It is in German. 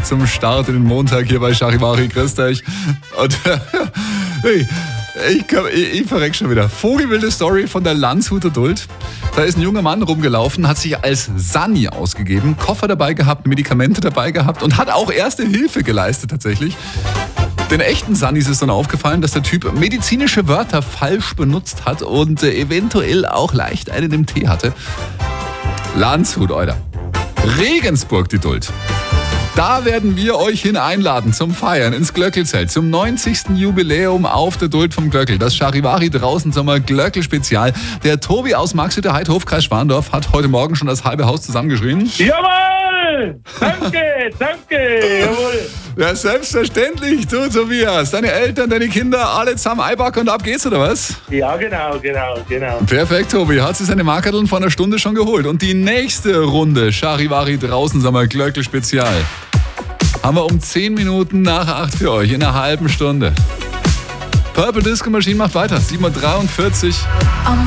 pünktlich zum Start in den Montag hier bei Charivari. Grüßt euch. Und hey, ich verreck schon wieder. Vogelwilde Story von der Landshuter Duld. Da ist ein junger Mann rumgelaufen, hat sich als Sani ausgegeben, Koffer dabei gehabt, Medikamente dabei gehabt und hat auch erste Hilfe geleistet tatsächlich. Den echten Sannis ist dann aufgefallen, dass der Typ medizinische Wörter falsch benutzt hat und eventuell auch leicht einen im Tee hatte. Landshut, Alter. Regensburg, die Duld. Da werden wir euch hin einladen zum Feiern ins Glöckelzelt, zum 90. Jubiläum auf der Duld vom Glöckel. Das Charivari draußen Sommer Glöckel-Spezial. Der Tobi aus Maxhütte Heidhof, Kreis Schwandorf, hat heute Morgen schon das halbe Haus zusammengeschrien. Jawohl! Danke, jawohl. Ja, selbstverständlich, du Tobias. Deine Eltern, deine Kinder, alle zusammen einpacken und ab geht's, oder was? Ja, genau. Perfekt, Tobi. Hat sich seine Markerteln vor einer Stunde schon geholt. Und die nächste Runde Charivari draußen Sommer Glöckel Spezial haben wir um 10 Minuten nach 8 für euch, in einer halben Stunde. Purple Disco Machine macht weiter, 7:43 Uhr.